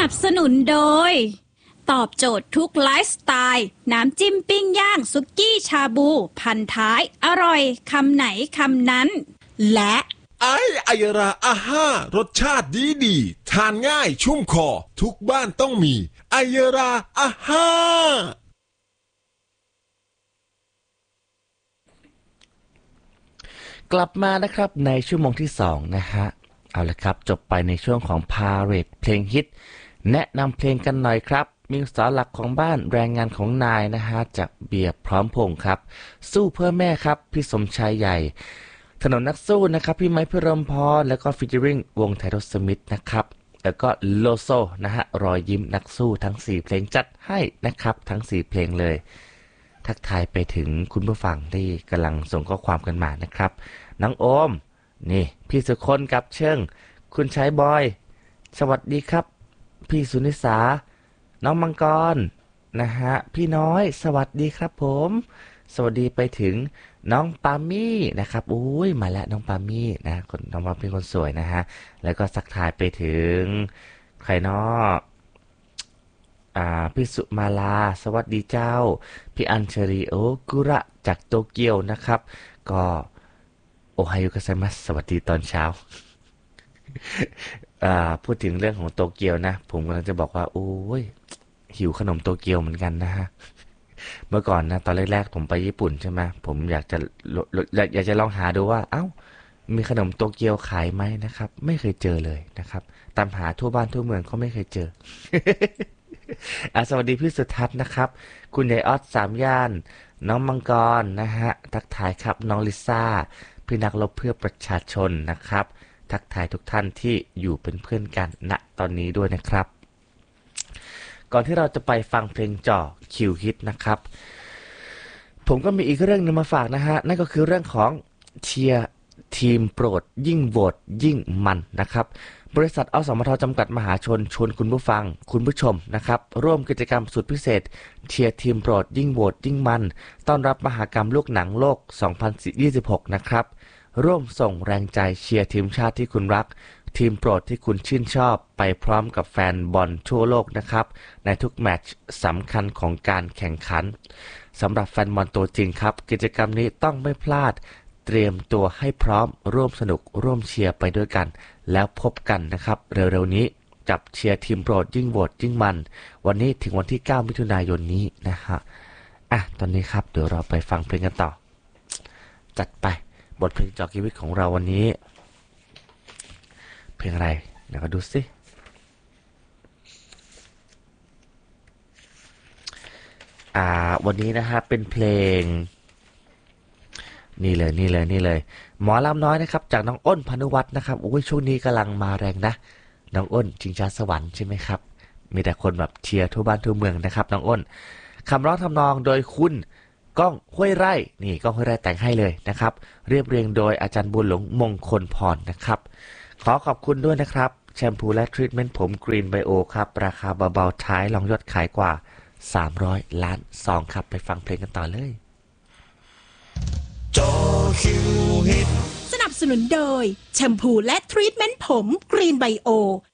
นับสนุนโดยตอบโจทย์ทุกไลฟ์สไตล์น้ำจิ้มปิ้งย่างซุกี้ชาบูพันท้ายอร่อยคำไหนคำนั้นและไอยราอาห้ารสชาติดีทานง่ายชุ่มคอทุกบ้านต้องมีไอยราอาห้ากลับมานะครับในชั่วโมงที่2นะฮะเอาละครับจบไปในช่วงของพาเรดเพลงฮิตแนะนำเพลงกันหน่อยครับมีสาวหลักของบ้านแรงงานของนายนะฮะจากเบียร์พร้อมพงษ์ครับสู้เพื่อแม่ครับพี่สมชายใหญ่ถนนนักสู้นะครับพี่ไม้พิรมพรแล้วก็ฟีเจอริ่งวงไทโรสมิธนะครับแล้วก็โลโซนะฮะรอยยิ้มนักสู้ทั้ง4เพลงจัดให้นะครับทั้ง4เพลงเลยทักทายไปถึงคุณผู้ฟังที่กำลังส่งข้อความกันมานะครับน้องโอมนี่พี่สุคนกับเชิงคุณชายบอยสวัสดีครับพี่สุนิสาน้องมังกรนะฮะพี่น้อยสวัสดีครับผมสวัสดีไปถึงน้องปามี่นะครับอุ้ยมาแล้วน้องปามี่นะคนน้องปามี่คนสวยนะฮะแล้วก็สักทายไปถึงใครเนาะพี่สุมาลาสวัสดีเจ้าพี่อัญชรีโอกุระจากโตเกียวนะครับก็โอไฮโอกัสไซมัสสวัสดีตอนเช้า พูดถึงเรื่องของโตเกียวนะผมกำลังจะบอกว่าโอ้ยหิวขนมโตเกียวเหมือนกันนะฮะ เมื่อก่อนนะตอนแรกๆผมไปญี่ปุ่นใช่ไหมผมอยากจะลองหาดูว่าเอ้ามีขนมโตเกียวขายไหมนะครับไม่เคยเจอเลยนะครับตามหาทั่วบ้านทั่วเมืองก็ไม่เคยเจอ สวัสดีพี่สุทัศน์นะครับคุณยายออดสามย่านน้องมังกรนะฮะทักทายครับน้องลิซ่าพี่นักรบเพื่อประชาชนนะครับทักทายทุกท่านที่อยู่เป็นเพื่อนกันณตอนนี้ด้วยนะครับก่อนที่เราจะไปฟังเพลงจ่อคิวฮิตนะครับผมก็มีอีกเรื่องนึงมาฝากนะฮะนั่นก็คือเรื่องของเชียร์ทีมโปรดยิ่งโหวตยิ่งมันนะครับบริษัทอสมทจำกัดมหาชนชวนคุณผู้ฟังคุณผู้ชมนะครับร่วมกิจกรรมสุดพิเศษเชียร์ทีมโปรดยิ่งโหวตยิ่งมันต้อนรับมหกรรมลูกหนังโลก 2026 นะครับร่วมส่งแรงใจเชียร์ทีมชาติที่คุณรักทีมโปรดที่คุณชื่นชอบไปพร้อมกับแฟนบอลทั่วโลกนะครับในทุกแมตช์สำคัญของการแข่งขันสำหรับแฟนบอลตัวจริงครับกิจกรรมนี้ต้องไม่พลาดเตรียมตัวให้พร้อมร่วมสนุกร่วมเชียร์ไปด้วยกันแล้วพบกันนะครับเร็วๆนี้กับเชียร์ทีมโปรดยิ่งโหวตยิ่งมันวันนี้ถึงวันที่9มิถุนายนนี้นะฮะตอนนี้ครับเดี๋ยวเราไปฟังเพลงกันต่อจัดไปบทเพลงจอชีวิตของเราวันนี้เพลงอะไรเดี๋ยวก็ดูสิวันนี้นะฮะเป็นเพลงนี่เลยหมอลำน้อยนะครับจากน้องอ้นพานุวัฒน์นะครับโอ้ยช่วงนี้กำลังมาแรงนะน้องอ้นชิงช้าสวรรค์ใช่ไหมครับมีแต่คนแบบเชียร์ทั่วบ้านทั่วเมืองนะครับน้องอ้นคำร้องทำนองโดยคุณก้องห้วยไร่นี่ก้องห้วยไร่แต่งให้เลยนะครับเรียบเรียงโดยอาจารย์บุญหลงมงคลพรนะครับขอขอบคุณด้วยนะครับแชมพูและทรีทเมนต์ผมกรีนไบโอครับราคาเบาๆท้ายรองยอดขายกว่า300 ล้านซองครับไปฟังเพลงกันต่อเลยจอคิวฮิตสนับสนุนโดยแชมพูและทรีทเมนต์ผมกรีนไบโอ